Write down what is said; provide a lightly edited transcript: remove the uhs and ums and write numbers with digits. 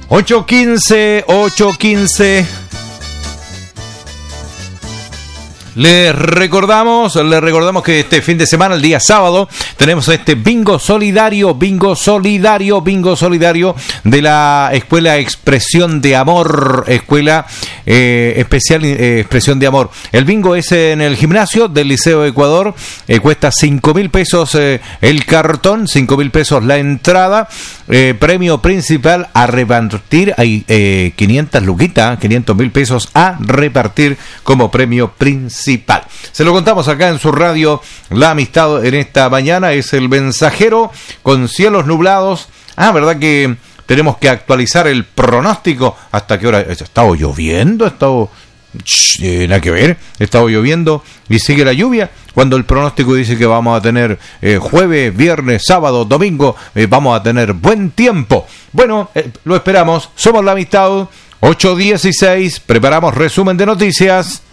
8:15. Les recordamos que este fin de semana, el día sábado, tenemos este bingo solidario de la Escuela Expresión de Amor, Escuela Especial Expresión de Amor. El bingo es en el gimnasio del Liceo de Ecuador, cuesta 5.000 pesos el cartón, 5.000 pesos la entrada, premio principal a repartir, hay 500 luquitas, 500.000 pesos a repartir como premio principal. Se lo contamos acá en su radio La Amistad en esta mañana. Es el mensajero con cielos nublados. ¿Verdad que tenemos que actualizar el pronóstico? ¿Hasta qué hora? ¿Ha estado lloviendo? ¿Ha estado...? Nada que ver. Ha estado lloviendo y sigue la lluvia. Cuando el pronóstico dice que vamos a tener jueves, viernes, sábado, domingo, vamos a tener buen tiempo. Bueno, lo esperamos. Somos La Amistad. 8:16. Preparamos resumen de noticias.